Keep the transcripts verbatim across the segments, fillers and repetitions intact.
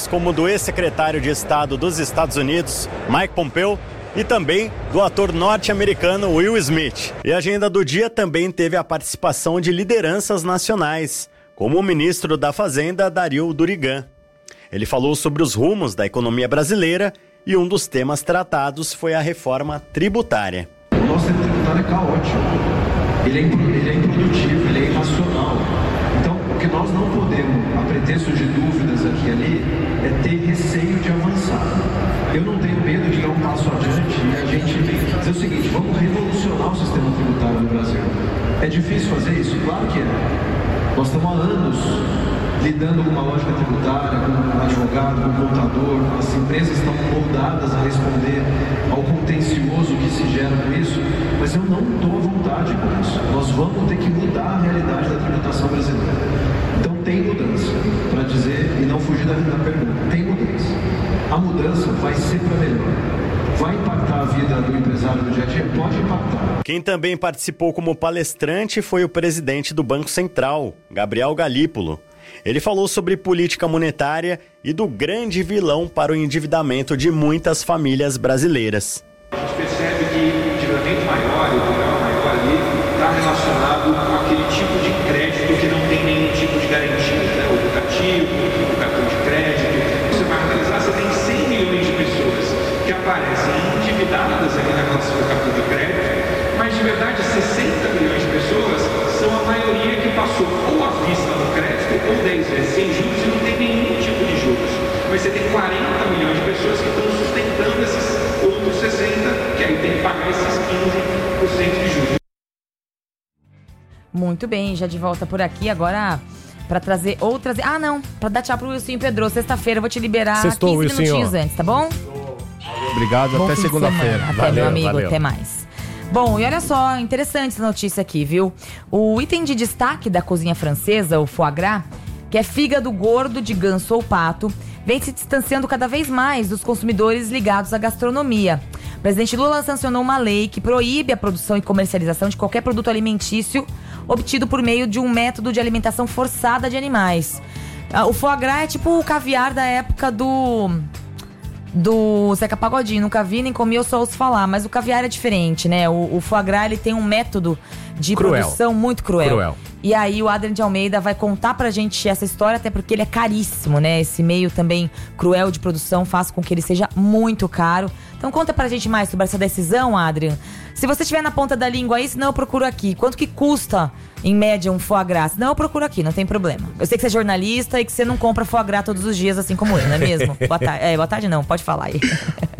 como do ex-secretário de Estado dos Estados Unidos, Mike Pompeo, e também do ator norte-americano Will Smith. E a agenda do dia também teve a participação de lideranças nacionais, como o ministro da Fazenda, Dario Durigan. Ele falou sobre os rumos da economia brasileira e um dos temas tratados foi a reforma tributária. O nosso sistema tributário é caótico, ele é, ele é improdutivo, ele é irracional. Então, o que nós não podemos, a pretexto de dúvidas aqui e ali, é ter receio de avançar. Eu não tenho medo de dar um passo adiante e a gente dizer o seguinte: vamos revolucionar o sistema tributário no Brasil. É difícil fazer isso? Claro que é. Nós estamos há anos lidando com uma lógica tributária, com um advogado, com um contador, as empresas estão moldadas a responder ao contencioso que se gera com isso, mas eu não estou à vontade com isso. Nós vamos ter que mudar a realidade da tributação brasileira. Então tem mudança, para dizer, e não fugir da, da pergunta, tem mudança. A mudança vai ser para melhor. Vai impactar a vida do empresário do dia a dia? Pode impactar. Quem também participou como palestrante foi o presidente do Banco Central, Gabriel Galípolo. Ele falou sobre política monetária e do grande vilão para o endividamento de muitas famílias brasileiras. A gente percebe que o endividamento maior, o problema maior ali, está relacionado com aquele tipo de crédito que não tem nenhum tipo de garantia, né? O educativo, o cartão de crédito. Você vai analisar, você tem cem milhões de pessoas que aparecem endividadas ali na relação do cartão de crédito, mas de verdade sessenta milhões de pessoas são a maioria que passou ou à vista no crédito ou dez vezes sem juros e não tem nenhum tipo de juros. Mas você tem quarenta milhões de pessoas que estão sustentando esses outros sessenta, que aí tem que pagar esses quinze por cento de juros. Muito bem, já de volta por aqui agora para trazer outras... Ah, não, para dar tchau pro Wilson Pedro. Sexta-feira eu vou te liberar Sextou, quinze Wilson, minutinhos antes, tá bom? Obrigado, Bom até fim de segunda-feira. semana. Até, Valeu, meu amigo, valeu. até mais. Bom, e olha só, interessante essa notícia aqui, viu? O item de destaque da cozinha francesa, o foie gras, que é fígado gordo de ganso ou pato, vem se distanciando cada vez mais dos consumidores ligados à gastronomia. O presidente Lula sancionou uma lei que proíbe a produção e comercialização de qualquer produto alimentício obtido por meio de um método de alimentação forçada de animais. O foie gras é tipo o caviar da época do... do Zeca Pagodinho, nunca vi nem comi, eu só ouço falar, mas o caviar é diferente, né? O, o foie gras, ele tem um método de Cruel. produção muito cruel. Cruel. E aí o Adrian de Almeida vai contar pra gente essa história, até porque ele é caríssimo, né? Esse meio também cruel de produção faz com que ele seja muito caro. Então conta pra gente mais sobre essa decisão, Adrian. Se você estiver na ponta da língua aí, senão eu procuro aqui. Quanto que custa, em média, um foie gras? Não, eu procuro aqui, não tem problema. Eu sei que você é jornalista e que você não compra foie gras todos os dias, assim como eu, não é mesmo? Boa tarde. É, boa tarde não, pode falar aí.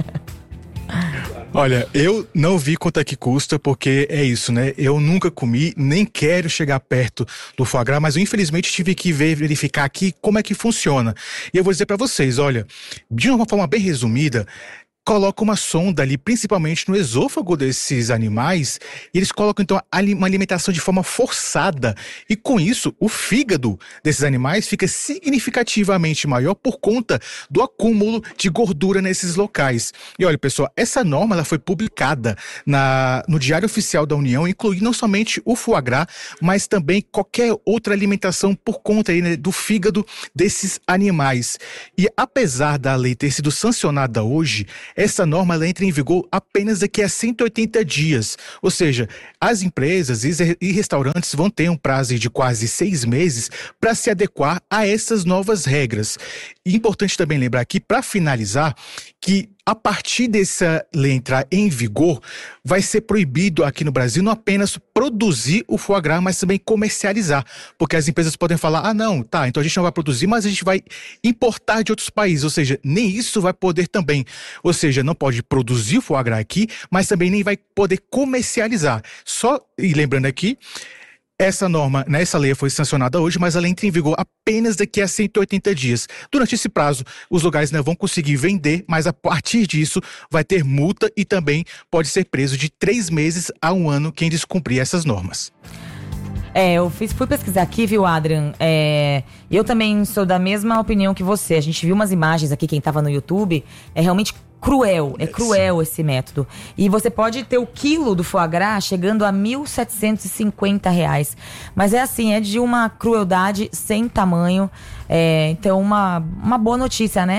Olha, eu não vi quanto é que custa, porque é isso, né? Eu nunca comi, nem quero chegar perto do foie gras, mas eu infelizmente tive que ver, verificar aqui como é que funciona. E eu vou dizer pra vocês, olha, de uma forma bem resumida, coloca uma sonda ali, principalmente no esôfago desses animais, e eles colocam então uma alimentação de forma forçada, e com isso o fígado desses animais fica significativamente maior por conta do acúmulo de gordura nesses locais. E olha, pessoal, essa norma ela foi publicada na, no Diário Oficial da União, incluindo não somente o foie gras, mas também qualquer outra alimentação por conta aí, né, do fígado desses animais. E apesar da lei ter sido sancionada hoje, essa norma ela entra em vigor apenas daqui a cento e oitenta dias. Ou seja, as empresas e restaurantes vão ter um prazo de quase seis meses para se adequar a essas novas regras. E importante também lembrar aqui, para finalizar, que a partir dessa lei entrar em vigor, vai ser proibido aqui no Brasil não apenas produzir o foie gras, mas também comercializar. Porque as empresas podem falar, ah não, tá, então a gente não vai produzir, mas a gente vai importar de outros países. Ou seja, nem isso vai poder também. Ou seja, não pode produzir o foie gras aqui, mas também nem vai poder comercializar. Só, e lembrando aqui, essa norma, né, essa lei foi sancionada hoje, mas ela entra em vigor apenas daqui a cento e oitenta dias. Durante esse prazo, os lugares não vão conseguir vender, mas a partir disso vai ter multa e também pode ser preso de três meses a um ano quem descumprir essas normas. É, eu fiz, fui pesquisar aqui, viu, Adrian? É, eu também sou da mesma opinião que você. A gente viu umas imagens aqui, quem tava no YouTube, é realmente cruel, é cruel esse método. E você pode ter o quilo do foie gras chegando a mil setecentos e cinquenta reais. Mas é assim, é de uma crueldade sem tamanho. É, então, uma, uma boa notícia, né?